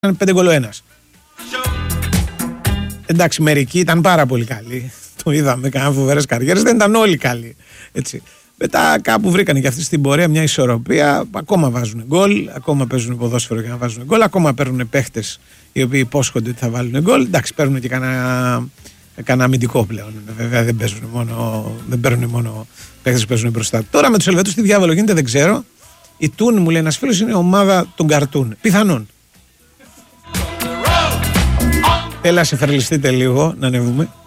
ήταν 5 γκολ ο ένας. Εντάξει, μερικοί ήταν πάρα πολύ καλοί. Το είδαμε, κάναν φοβερές καριέρες, δεν ήταν όλοι καλοί. Έτσι. Μετά κάπου βρήκανε και αυτοί στην πορεία μια ισορροπία. Ακόμα βάζουν γκολ, ακόμα παίζουν ποδόσφαιρο για να βάζουν γκολ, ακόμα παίρνουν παίχτες οι οποίοι υπόσχονται ότι θα βάλουν γκολ. Εντάξει, παίρνουν και κανένα αμυντικό πλέον. Βέβαια δεν παίρνουν μόνο παίχτες που παίζουν μπροστά. Τώρα με τους Ελβετούς τι διάβολο γίνεται δεν ξέρω. Η Τούν, μου λέει ένας φίλος, είναι ομάδα των καρτούν. Πιθανόν. Έλα, σε φερλιστείτε λίγο, να ανεβούμε.